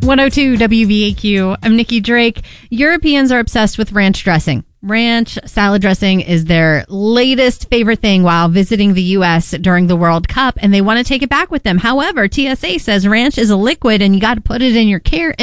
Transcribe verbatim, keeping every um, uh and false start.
one oh two W V A Q. I'm Nikki Drake. Europeans are obsessed with ranch dressing. Ranch salad dressing is their latest favorite thing while visiting the U S during the World Cup, and they want to take it back with them. However, T S A says ranch is a liquid and you got to put it in your care